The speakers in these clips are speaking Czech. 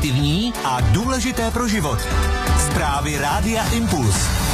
informativní a důležité pro život. Zprávy Rádia Impuls.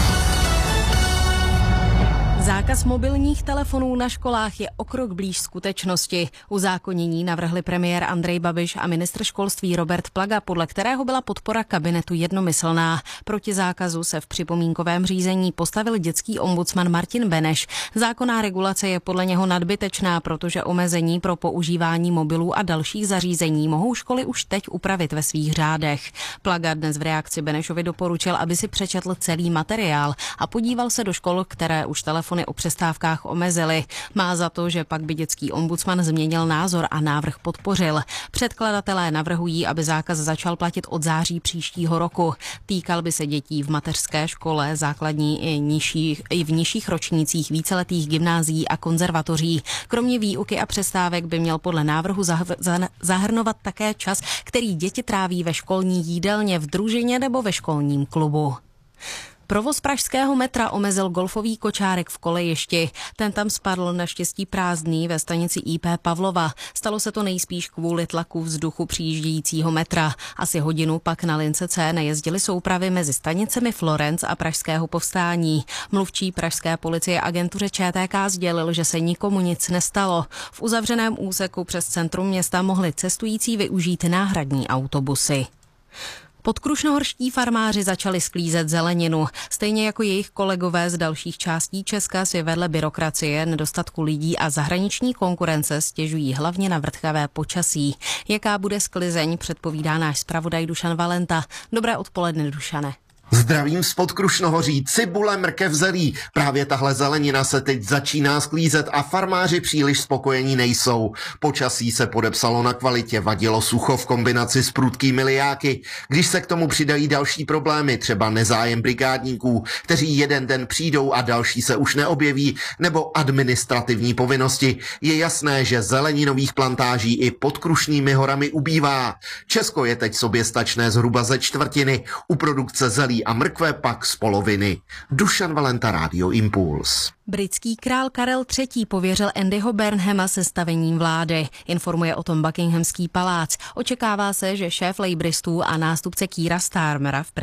Zákaz mobilních telefonů na školách je o krok blíž skutečnosti. Uzákonění navrhli premiér Andrej Babiš a ministr školství Robert Plaga, podle kterého byla podpora kabinetu jednomyslná. Proti zákazu se v připomínkovém řízení postavil dětský ombudsman Martin Beneš. Zákonná regulace je podle něho nadbytečná, protože omezení pro používání mobilů a dalších zařízení mohou školy už teď upravit ve svých řádech. Plaga dnes v reakci Benešovi doporučil, aby si přečetl celý materiál a podíval se do škol, které už telefony o přestávkách omezily. Má za to, že pak by dětský ombudsman změnil názor a návrh podpořil. Předkladatelé navrhují, aby zákaz začal platit od září příštího roku. Týkal by se dětí v mateřské škole, základní i v nižších ročnících víceletých gymnázií a konzervatoří. Kromě výuky a přestávek by měl podle návrhu zahrnovat také čas, který děti tráví ve školní jídelně, v družině nebo ve školním klubu. Provoz pražského metra omezil golfový kočárek v kolejišti. Ten tam spadl naštěstí prázdný ve stanici IP Pavlova. Stalo se to nejspíš kvůli tlaku vzduchu přijíždějícího metra. Asi hodinu pak na lince C nejezdily soupravy mezi stanicemi Florenc a Pražského Povstání. Mluvčí pražské policie agentuře ČTK sdělil, že se nikomu nic nestalo. V uzavřeném úseku přes centrum města mohli cestující využít náhradní autobusy. Podkrušnohorští farmáři začali sklízet zeleninu. Stejně jako jejich kolegové z dalších částí Česka si vedle byrokracie, nedostatku lidí a zahraniční konkurence stěžují hlavně na vrtkavé počasí. Jaká bude sklizeň, předpovídá náš zpravodaj Dušan Valenta. Dobré odpoledne, Dušane. Zdravím z Podkrušnohoří, cibule, mrkev, zelí. Právě tahle zelenina se teď začíná sklízet a farmáři příliš spokojení nejsou. Počasí se podepsalo na kvalitě, vadilo sucho v kombinaci s prudkými lijáky. Když se k tomu přidají další problémy, třeba nezájem brigádníků, kteří jeden den přijdou a další se už neobjeví, nebo administrativní povinnosti, je jasné, že zeleninových plantáží i pod Krušnými horami ubývá. Česko je teď soběstačné zhruba ze čtvrtiny, u produkce zelí a mrkve pak z poloviny. Dušan Valenta, Rádio Impuls. Britský král Karel III. Pověřil Andyho Burnhama sestavením vlády. Informuje o tom Buckinghamský palác. Očekává se, že šéf Labouristů a nástupce Keira Starmera v